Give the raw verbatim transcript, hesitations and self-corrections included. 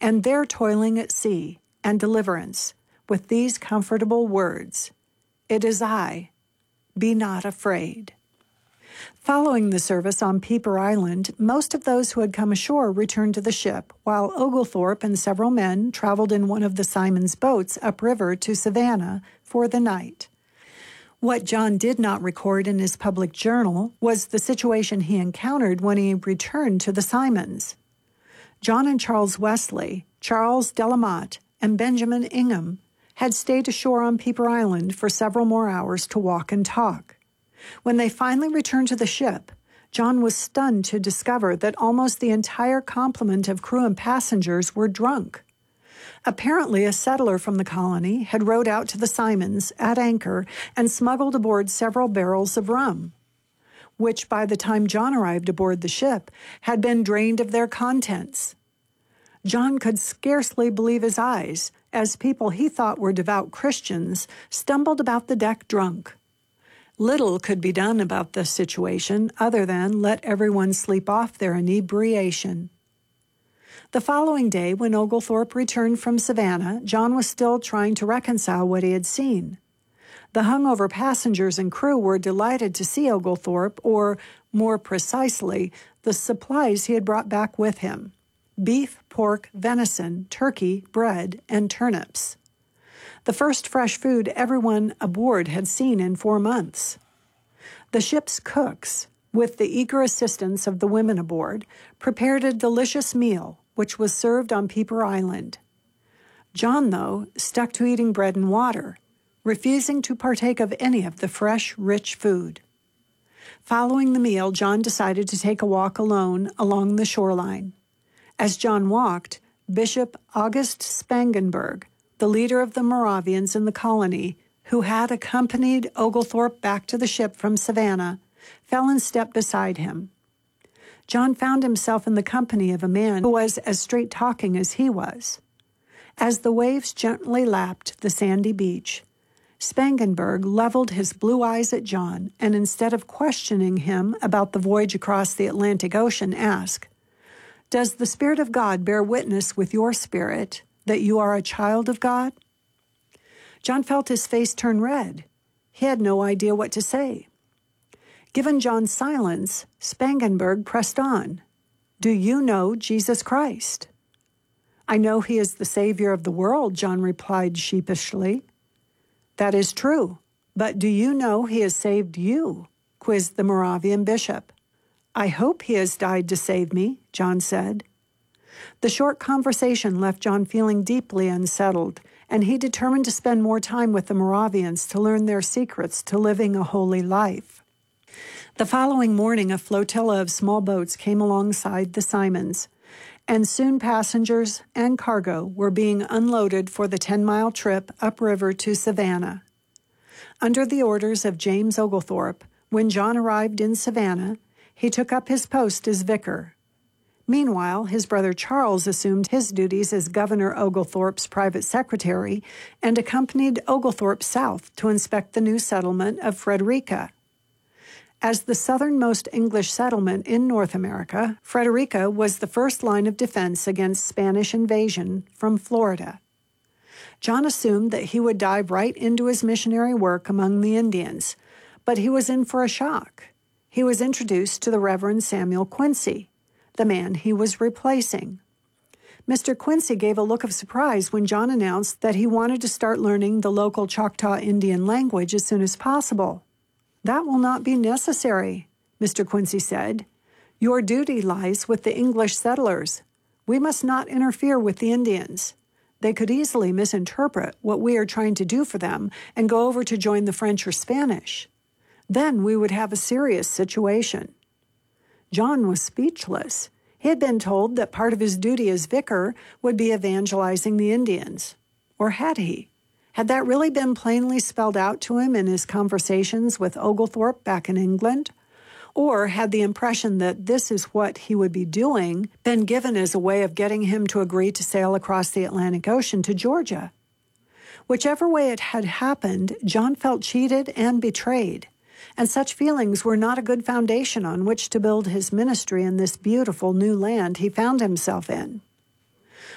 and there toiling at sea, and deliverance, with these comfortable words, "It is I, be not afraid." Following the service on Peeper Island, most of those who had come ashore returned to the ship, while Oglethorpe and several men traveled in one of the Simons boats upriver to Savannah for the night. What John did not record in his public journal was the situation he encountered when he returned to the Simons. John and Charles Wesley, Charles Delamotte, and Benjamin Ingham had stayed ashore on Peeper Island for several more hours to walk and talk. When they finally returned to the ship, John was stunned to discover that almost the entire complement of crew and passengers were drunk. Apparently, a settler from the colony had rowed out to the Simons at anchor and smuggled aboard several barrels of rum, which by the time John arrived aboard the ship had been drained of their contents. John could scarcely believe his eyes as people he thought were devout Christians stumbled about the deck drunk. Little could be done about the situation other than let everyone sleep off their inebriation. The following day, when Oglethorpe returned from Savannah, John was still trying to reconcile what he had seen. The hungover passengers and crew were delighted to see Oglethorpe, or, more precisely, the supplies he had brought back with him: beef, pork, venison, turkey, bread, and turnips. The first fresh food everyone aboard had seen in four months. The ship's cooks, with the eager assistance of the women aboard, prepared a delicious meal, which was served on Peeper Island. John, though, stuck to eating bread and water, refusing to partake of any of the fresh, rich food. Following the meal, John decided to take a walk alone along the shoreline. As John walked, Bishop August Spangenberg, the leader of the Moravians in the colony, who had accompanied Oglethorpe back to the ship from Savannah, fell in step beside him. John found himself in the company of a man who was as straight-talking as he was. As the waves gently lapped the sandy beach, Spangenberg leveled his blue eyes at John and, instead of questioning him about the voyage across the Atlantic Ocean, asked, "Does the Spirit of God bear witness with your spirit that you are a child of God?" John felt his face turn red. He had no idea what to say. Given John's silence, Spangenberg pressed on. "Do you know Jesus Christ?" "I know he is the Savior of the world," John replied sheepishly. "That is true, but do you know he has saved you?" quizzed the Moravian bishop. "I hope he has died to save me," John said. The short conversation left John feeling deeply unsettled, and he determined to spend more time with the Moravians to learn their secrets to living a holy life. The following morning, a flotilla of small boats came alongside the Simons, and soon passengers and cargo were being unloaded for the ten-mile trip upriver to Savannah. Under the orders of James Oglethorpe, when John arrived in Savannah, he took up his post as vicar. Meanwhile, his brother Charles assumed his duties as Governor Oglethorpe's private secretary and accompanied Oglethorpe south to inspect the new settlement of Frederica. As the southernmost English settlement in North America, Frederica was the first line of defense against Spanish invasion from Florida. John assumed that he would dive right into his missionary work among the Indians, but he was in for a shock. He was introduced to the Reverend Samuel Quincy, the man he was replacing. Mister Quincy gave a look of surprise when John announced that he wanted to start learning the local Choctaw Indian language as soon as possible. "That will not be necessary," Mister Quincy said. "Your duty lies with the English settlers. We must not interfere with the Indians. They could easily misinterpret what we are trying to do for them and go over to join the French or Spanish. Then we would have a serious situation." John was speechless. He had been told that part of his duty as vicar would be evangelizing the Indians. Or had he? Had that really been plainly spelled out to him in his conversations with Oglethorpe back in England? Or had the impression that this is what he would be doing been given as a way of getting him to agree to sail across the Atlantic Ocean to Georgia? Whichever way it had happened, John felt cheated and betrayed, and such feelings were not a good foundation on which to build his ministry in this beautiful new land he found himself in.